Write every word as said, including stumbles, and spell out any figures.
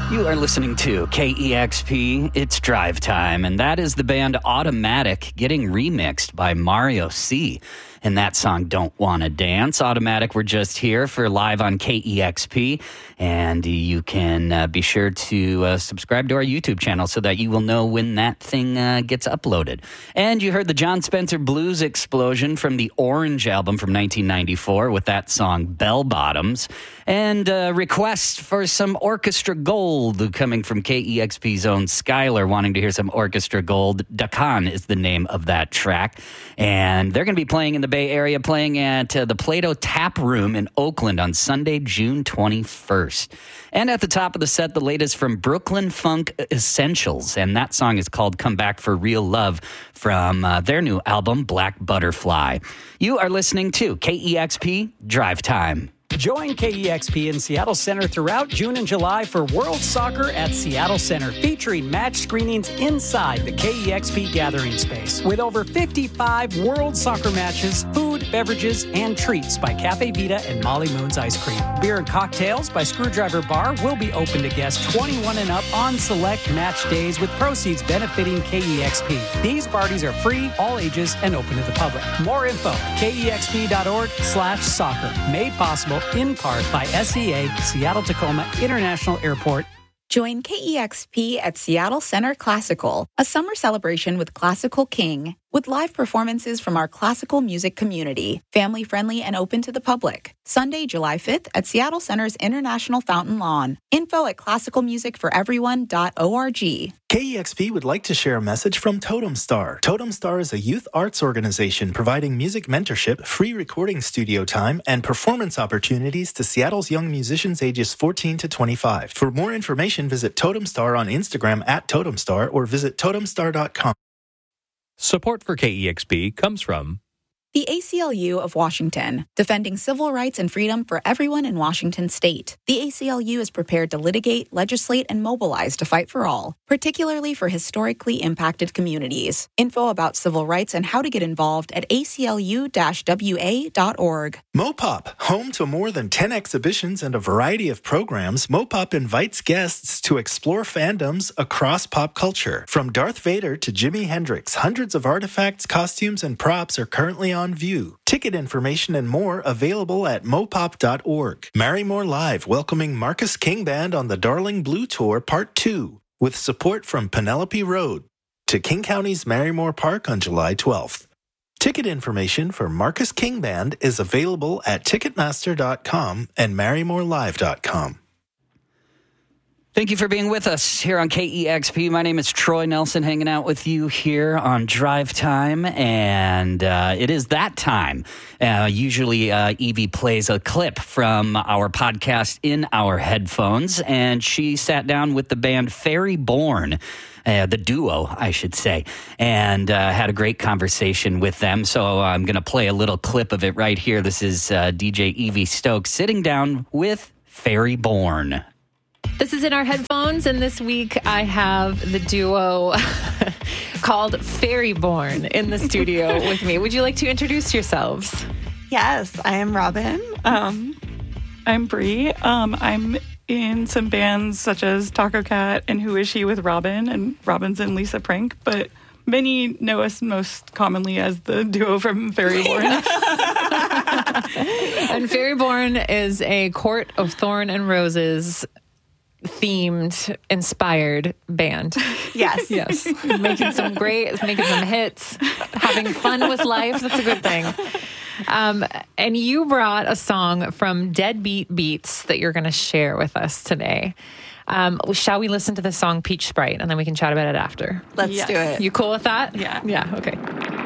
You are listening to K E X P. It's Drive Time, and that is the band Automatic getting remixed by Mario C. And that song, Don't Wanna Dance. Automatic, we're just here for live on K E X P. And you can uh, be sure to uh, subscribe to our YouTube channel so that you will know when that thing uh, gets uploaded. And you heard the John Spencer Blues Explosion from the Orange album from nineteen ninety-four with that song, Bell Bottoms. And uh, requests for some Orchestra Gold coming from K E X P's own Skylar, wanting to hear some Orchestra Gold. Dakan is the name of that track. And they're going to be playing in the Bay Area, playing at uh, the Plato Tap Room in Oakland on Sunday, June twenty-first. And at the top of the set, the latest from Brooklyn Funk Essentials. And that song is called Come Back for Real Love from uh, their new album, Black Butterfly. You are listening to K E X P Drive Time. Join K E X P in Seattle Center throughout June and July for World Soccer at Seattle Center, featuring match screenings inside the K E X P gathering space. With over fifty-five World Soccer matches, food, beverages, and treats by Cafe Vita and Molly Moon's Ice Cream. Beer and cocktails by Screwdriver Bar will be open to guests twenty-one and up on select match days, with proceeds benefiting K E X P. These parties are free, all ages, and open to the public. More info, kexp.org slash soccer. Made possible in part by S E A, Seattle Tacoma International Airport. Join K E X P at Seattle Center Classical, a summer celebration with Classical King, with live performances from our classical music community, family-friendly and open to the public. Sunday, July fifth at Seattle Center's International Fountain Lawn. Info at classical music for everyone dot org. K E X P would like to share a message from Totem Star. Totem Star is a youth arts organization providing music mentorship, free recording studio time, and performance opportunities to Seattle's young musicians ages fourteen to twenty-five. For more information, visit Totem Star on Instagram at Totem Star or visit totem star dot com. Support for K E X P comes from the A C L U of Washington, defending civil rights and freedom for everyone in Washington state. The A C L U is prepared to litigate, legislate, and mobilize to fight for all, particularly for historically impacted communities. Info about civil rights and how to get involved at A C L U W A dot org. Mopop, home to more than ten exhibitions and a variety of programs, Mopop invites guests to explore fandoms across pop culture. From Darth Vader to Jimi Hendrix, hundreds of artifacts, costumes, and props are currently on view. Ticket information and more available at mopop dot org. Marymore Live, welcoming Marcus King Band on the Darling Blue Tour Part two, with support from Penelope Road, to King County's Marymore Park on July twelfth. Ticket information for Marcus King Band is available at ticketmaster dot com and marymore live dot com. Thank you for being with us here on K E X P. My name is Troy Nelson, hanging out with you here on Drive Time, and uh, it is that time. Uh, usually, uh, Evie plays a clip from our podcast in our headphones, and she sat down with the band Fairy Born. Uh, the duo, I should say, and uh, had a great conversation with them. So I'm going to play a little clip of it right here. This is uh, D J Evie Stokes sitting down with Fairy Born. This is in our headphones, and this week I have the duo called Fairy Born in the studio with me. Would you like to introduce yourselves? Yes, I am Robin. Um, I'm Bree. Um, I'm in some bands such as Taco Cat and Who Is She with Robin, and Robin's and Lisa Prank, but many know us most commonly as the duo from Fairy Born. And Fairy Born is a Court of Thorn and Roses themed, inspired band. Yes. Yes. Making some great, making some hits, having fun with life. That's a good thing. Um, and you brought a song from Deadbeat Beats that you're going to share with us today. Um, shall we listen to the song Peach Sprite, and then we can chat about it after? Let's Yes. do it. You cool with that? Yeah. Yeah, okay.